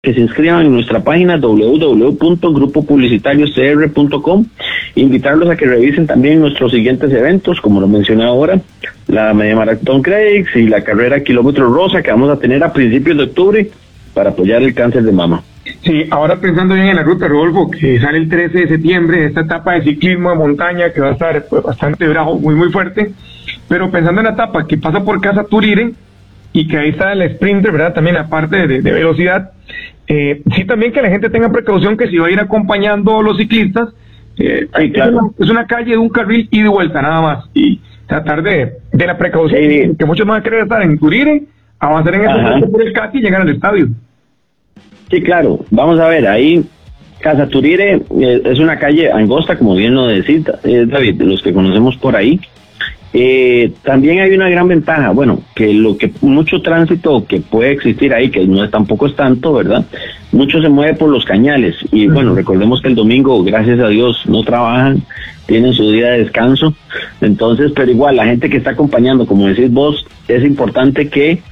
que se inscriban en nuestra página www.grupopublicitariocr.com. Invitarlos a que revisen también nuestros siguientes eventos, como lo mencioné ahora, la Media Maratón Credix y la carrera Kilómetro Rosa que vamos a tener a principios de octubre para apoyar el cáncer de mama. Sí, ahora pensando bien en la ruta, Rodolfo, que sale el 13 de septiembre, esta etapa de ciclismo de montaña que va a estar pues, bastante bravo, muy fuerte, pero pensando en la etapa que pasa por Casa Turire y que ahí está el sprinter, ¿verdad? También aparte de velocidad, sí también que la gente tenga precaución que si va a ir acompañando a los ciclistas, sí, claro. es una calle de un carril y de vuelta nada más, y tratar de la precaución, sí. Que muchos van a querer estar en Turire, avanzar en ese por el CAT y llegar al estadio. Sí, claro, vamos a ver, ahí Casa Turire es una calle angosta, como bien lo decís, David, los que conocemos por ahí. También hay una gran ventaja, bueno, que mucho tránsito que puede existir ahí, que no es tampoco es tanto, ¿verdad? Mucho se mueve por los cañales y bueno, recordemos que el domingo, gracias a Dios, no trabajan, tienen su día de descanso, entonces, pero igual, la gente que está acompañando, como decís vos, es importante que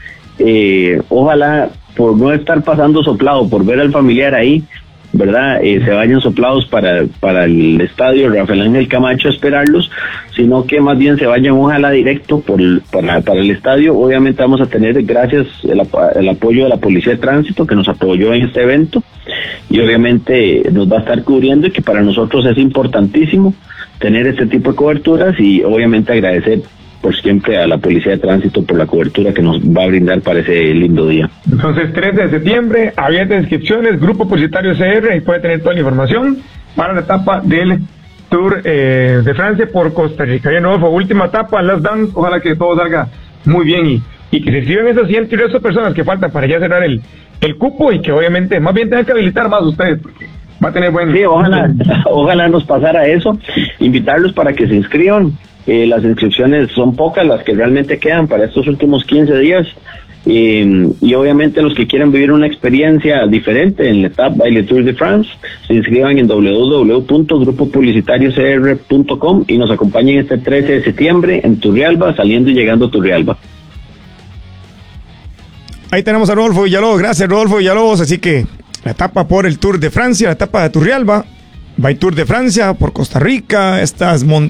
ojalá, por no estar pasando soplado, por ver al familiar ahí, ¿verdad? Se vayan soplados para el estadio Rafael Ángel Camacho a esperarlos, sino que más bien se vayan ojalá directo para el estadio. Obviamente vamos a tener, gracias, el apoyo de la Policía de Tránsito que nos apoyó en este evento y obviamente nos va a estar cubriendo y que para nosotros es importantísimo tener este tipo de coberturas y obviamente agradecer por siempre a la Policía de Tránsito por la cobertura que nos va a brindar para ese lindo día. Entonces, 13 de septiembre, abierta inscripciones, Grupo Publicitario CR, y puede tener toda la información para la etapa del Tour de Francia por Costa Rica. Bien, Rodolfo, última etapa, Last Dance, ojalá que todo salga muy bien y que se inscriban esas 100 personas que faltan para ya cerrar el cupo y que obviamente más bien tengan que habilitar más ustedes, porque va a tener buen... Sí, ojalá nos pasara eso, invitarlos para que se inscriban. Las inscripciones son pocas las que realmente quedan para estos últimos 15 días y obviamente los que quieran vivir una experiencia diferente en la etapa del Tour de France se inscriban en www.grupopublicitariocr.com y nos acompañen este 13 de septiembre en Turrialba, saliendo y llegando a Turrialba. Ahí tenemos a Rodolfo Villalobos, gracias Rodolfo Villalobos, así que la etapa por el Tour de Francia, la etapa de Turrialba, va el Tour de Francia por Costa Rica, estas